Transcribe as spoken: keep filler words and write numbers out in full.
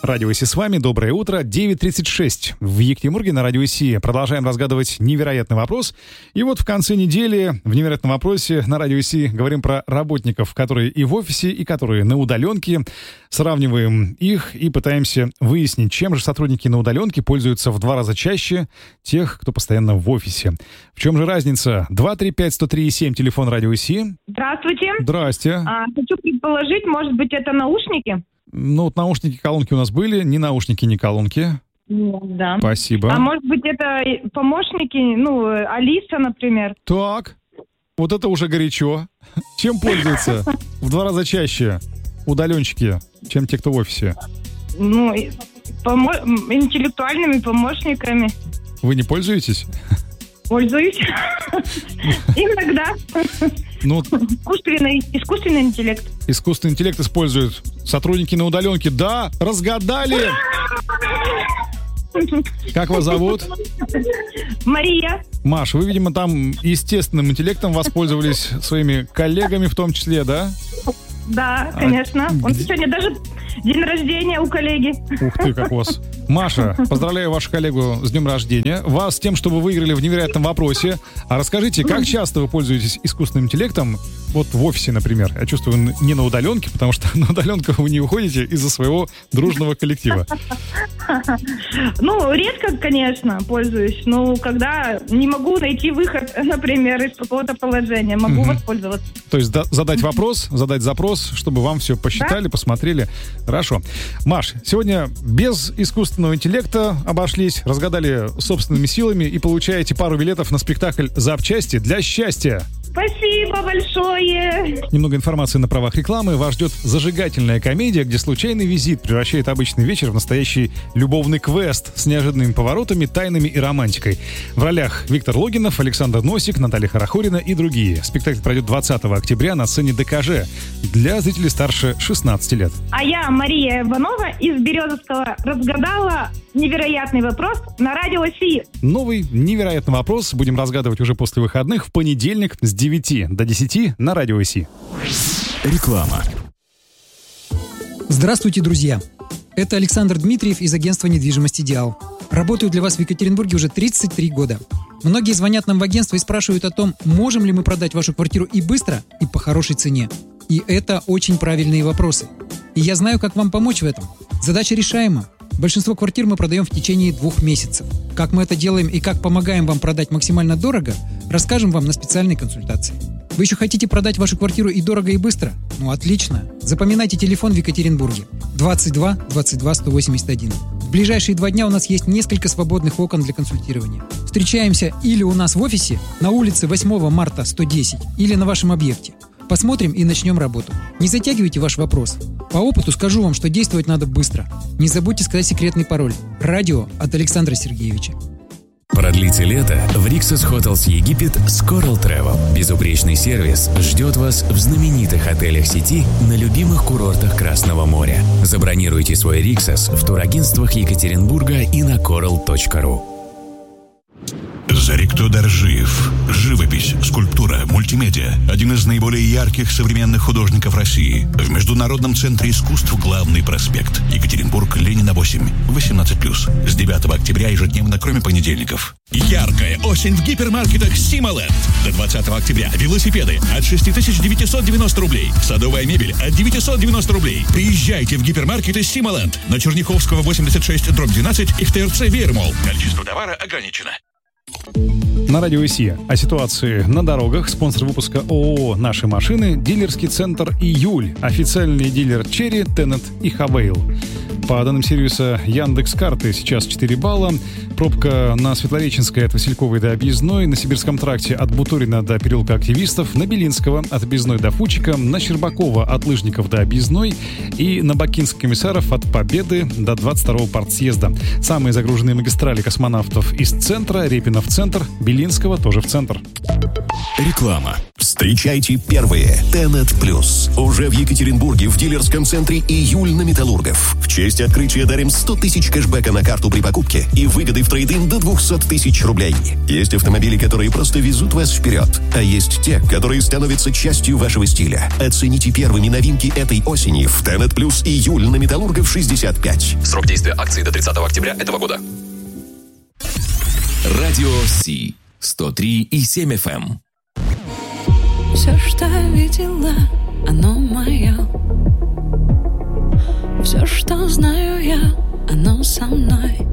Радио ИСИ с вами. Доброе утро. девять тридцать шесть в Екатеринбурге на Радио ИСИ. Продолжаем разгадывать невероятный вопрос. И вот в конце недели в невероятном вопросе на Радио ИСИ говорим про работников, которые и в офисе, и которые на удаленке. Сравниваем их и пытаемся выяснить, чем же сотрудники на удаленке пользуются в два раза чаще тех, кто постоянно в офисе. В чем же разница? два три пять сто три семь, телефон Радио ИСИ. Здравствуйте. Здрасте. А, хочу предположить, может быть, это наушники? Ну, вот наушники, колонки у нас были. Ни наушники, ни колонки. Да. Спасибо. А может быть, это помощники, ну, Алиса, например? Так, вот это уже горячо. Чем пользуются в два раза чаще удаленщики, чем те, кто в офисе? Ну, помо- интеллектуальными помощниками. Вы не пользуетесь? Пользуюсь. Иногда. Ну, искусственный, искусственный интеллект. Искусственный интеллект используют сотрудники на удаленке. Да, разгадали! Как вас зовут? Мария. Маш, вы, видимо, там естественным интеллектом воспользовались своими коллегами в том числе, да? Да, конечно. А, Он где... сегодня даже день рождения у коллеги. Ух ты, как у вас. Маша, поздравляю вашу коллегу с днем рождения. Вас с тем, что вы выиграли в невероятном вопросе. А расскажите, как часто вы пользуетесь искусственным интеллектом? Вот в офисе, например. Я чувствую, не на удаленке, потому что на удаленку вы не уходите из-за своего дружного коллектива. Ну, редко, конечно, пользуюсь. Но когда не могу найти выход, например, из какого-то положения, могу угу. воспользоваться. То есть да, задать вопрос, задать запрос, чтобы вам все посчитали, да? Посмотрели. Хорошо. Маш, сегодня без искусственного интеллекта обошлись, разгадали собственными силами и получаете пару билетов на спектакль «Запчасти для счастья». Спасибо большое. Немного информации на правах рекламы. Вас ждет зажигательная комедия, где случайный визит превращает обычный вечер в настоящий любовный квест с неожиданными поворотами, тайнами и романтикой. В ролях Виктор Логинов, Александр Носик, Наталья Хорохорина и другие. Спектакль пройдет двадцатого октября на сцене ДКЖ для зрителей старше шестнадцати лет. А я, Мария Иванова из Березовского, разгадала невероятный вопрос на Радио ИСИ. Новый невероятный вопрос будем разгадывать уже после выходных в понедельник с девяти до десяти на Радио ИСИ. Реклама. Здравствуйте, друзья! Это Александр Дмитриев из агентства недвижимости «Идеал». Работаю для вас в Екатеринбурге уже тридцать три года. Многие звонят нам в агентство и спрашивают о том, можем ли мы продать вашу квартиру и быстро, и по хорошей цене. И это очень правильные вопросы. И я знаю, как вам помочь в этом. Задача решаема. Большинство квартир мы продаем в течение двух месяцев. Как мы это делаем и как помогаем вам продать максимально дорого, расскажем вам на специальной консультации. Вы еще хотите продать вашу квартиру и дорого, и быстро? Ну, отлично. Запоминайте телефон в Екатеринбурге. двадцать два двадцать два сто восемьдесят один. В ближайшие два дня у нас есть несколько свободных окон для консультирования. Встречаемся или у нас в офисе, на улице восьмого марта сто десять, или на вашем объекте. Посмотрим и начнем работу. Не затягивайте ваш вопрос. По опыту скажу вам, что действовать надо быстро. Не забудьте сказать секретный пароль. Радио от Александра Сергеевича. Продлите лето в Rixos Hotels Египет с Coral Travel. Безупречный сервис ждет вас в знаменитых отелях сети на любимых курортах Красного моря. Забронируйте свой Rixos в турагентствах Екатеринбурга и на coral точка ру. Зарикто Доржиев. Живопись, скульптура, мультимедиа. Один из наиболее ярких современных художников России. В Международном центре искусств «Главный проспект». Екатеринбург, Ленина, восемь. восемнадцать плюс. С девятого октября ежедневно, кроме понедельников. Яркая осень в гипермаркетах «Сималенд». До двадцатого октября. Велосипеды от шесть тысяч девятьсот девяносто рублей. Садовая мебель от девятьсот девяносто рублей. Приезжайте в гипермаркеты «Сималенд» на Черняховского, восемьдесят шесть, дробь двенадцать и в ТРЦ «Вермол». Количество товара ограничено. На Радио ИСИ о ситуации на дорогах. Спонсор выпуска ООО «Наши машины», дилерский центр «Июль», официальный дилер «Черри», «Теннет» и «Хавейл». По данным сервиса Яндекс.Карты сейчас четыре балла. Пробка на Светлореченской от Васильковой до Объездной, на Сибирском тракте от Бутурина до переулка Активистов, на Белинского от Объездной до Фучика, на Щербакова от Лыжников до Объездной и на Бакинских комиссаров от Победы до двадцать второго партсъезда. Самые загруженные магистрали космонавтов из центра, Репина в центр, Белинского тоже в центр. Реклама. Встречайте первые Тенет Плюс. Уже в Екатеринбурге в дилерском центре «Июль» на Металлургов. В честь открытия дарим сто тысяч кэшбэка на карту при покупке и выгоды в трейд-ин до двести тысяч рублей. Есть автомобили, которые просто везут вас вперед, а есть те, которые становятся частью вашего стиля. Оцените первыми новинки этой осени в Тенет Плюс «Июль» на Металлургов шестьдесят пять. Срок действия акции до тридцатого октября этого года. Радио Си сто три и семь эф эм. Все, что видела, оно мое. Все, что знаю я, оно со мной.